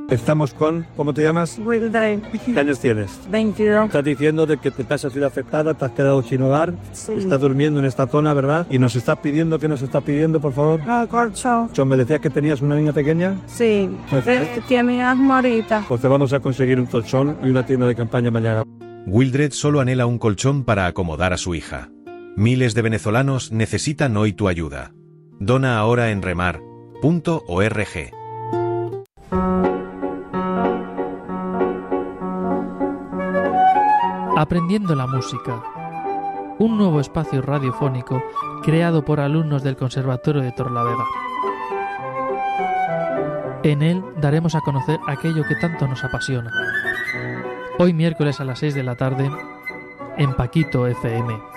Estamos con... ¿Cómo te llamas? Wildred. ¿Qué años tienes? 22. Estás diciendo de que te has sido afectada, te has quedado sin hogar, Sí. estás durmiendo en esta zona, ¿verdad? Y nos estás pidiendo, ¿qué nos estás pidiendo, por favor? Colchón. ¿Me decías que tenías una niña pequeña? Sí. Pues, Tiene asma ahorita. Pues te vamos a conseguir un colchón y una tienda de campaña mañana. Wildred solo anhela un colchón para acomodar a su hija. Miles de venezolanos necesitan hoy tu ayuda. Dona ahora en remar.org. Aprendiendo la música. Un nuevo espacio radiofónico creado por alumnos del Conservatorio de Torrelavega. En él daremos a conocer aquello que tanto nos apasiona. Hoy miércoles a las 6 de la tarde en Paquito FM.